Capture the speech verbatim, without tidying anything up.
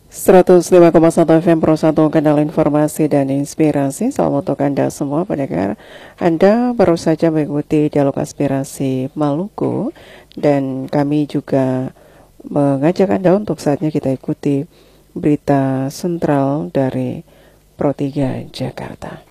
seratus lima koma satu F M Pro satu, kanal informasi dan inspirasi. Salam untuk Anda semua pendengar. Anda baru saja mengikuti Dialog Aspirasi Maluku, dan kami juga mengajak Anda untuk saatnya kita ikuti berita sentral dari Pro tiga Jakarta.